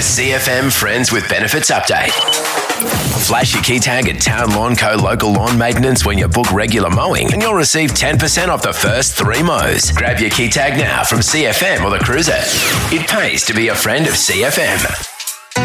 CFM Friends with Benefits update. Flash your key tag at Town Lawn Co. local lawn maintenance when you book regular mowing and you'll receive 10% off the first 3 mows. Grab your key tag now from CFM or the Cruiser. It pays to be a friend of CFM.